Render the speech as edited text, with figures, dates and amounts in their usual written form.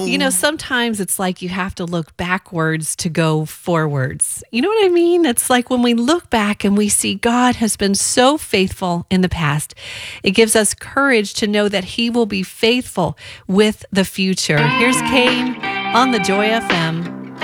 Sometimes it's like you have to look backwards to go forwards. You know what I mean? It's like when we look back and we see God has been so faithful in the past, it gives us courage to know that he will be faithful with the future. Here's Kane on the Joy FM.